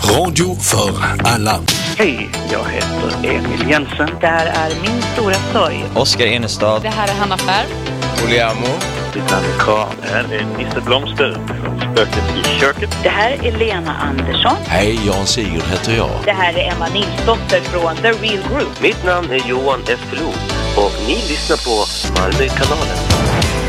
Radio för alla. Hej, jag heter Emil Jensen. Det här är Min stora sorg. Oskar Enestad. Det här är Hanna Färm. Oliamo. Ditt namn är Karl. Det här är Nisse Blomster från Spöket i köket. Det här är Lena Andersson. Hej, Jan Sigurd heter jag. Det här är Emma Nilsdotter från The Real Group. Mitt namn är Johan Eskelund och ni lyssnar på Malmökanalen.